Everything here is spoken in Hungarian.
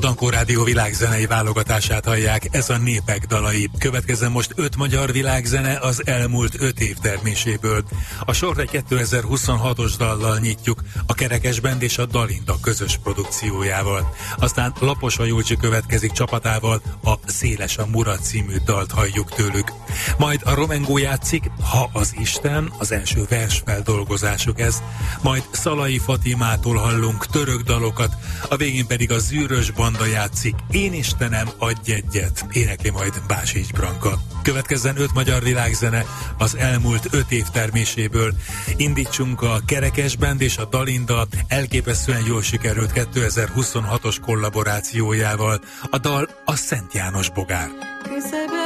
Dankó Rádió világzenei válogatását hallják, ez a Népek dalai. Következzen most 5 magyar világzene az elmúlt 5 év terméséből. A sort egy 2026-os dallal nyitjuk, a Kerekes Band és a Dalinda közös produkciójával. Aztán Laposa Júlcsi következik csapatával, a Széles a Mura című dalt halljuk tőlük. Majd a Romengó játszik, Ha az Isten, az első versfeldolgozásuk ez. Majd Szalai Fatimától hallunk török dalokat, a végén pedig a Zűrös Banda játszik, Én Istenem, adj egyet, énekli majd Básics Branka. Következzen 5 magyar világzene az elmúlt 5 év terméséből. Indítsunk a Kerekes Band és a Dalinda elképesztően jól sikerült 2026-os kollaborációjával. A dal a Szent János Bogár.